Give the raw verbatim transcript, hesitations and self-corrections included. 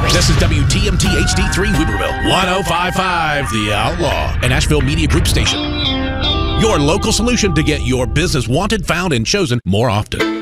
This is W T M T H D three Weaverville, one oh five point five The Outlaw, an Asheville Media Group station. Your local solution to get your business wanted, found, and chosen more often.